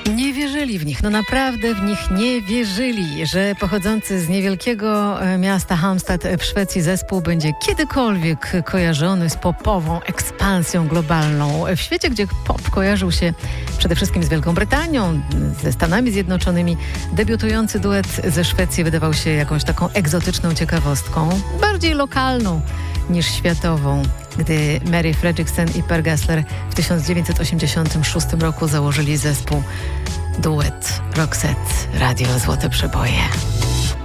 Nie wierzyli w nich, no naprawdę w nich nie wierzyli, że pochodzący z niewielkiego miasta Halmstad w Szwecji zespół będzie kiedykolwiek kojarzony z popową ekspansją globalną. W świecie, gdzie pop kojarzył się przede wszystkim z Wielką Brytanią, ze Stanami Zjednoczonymi, debiutujący duet ze Szwecji wydawał się jakąś taką egzotyczną ciekawostką, bardziej lokalną niż światową, gdy Mary Fredriksson i Per Gessle w 1986 roku założyli zespół Duet Roxette, Radio Złote Przeboje.